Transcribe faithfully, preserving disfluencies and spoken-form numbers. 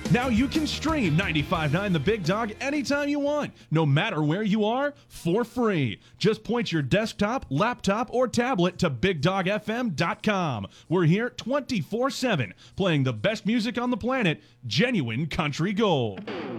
Now you can stream ninety-five point nine The Big Dog anytime you want, no matter where you are, for free. Just point your desktop, laptop, or tablet to big dog f m dot com. We're here twenty-four seven, playing the best music on the planet, genuine country gold.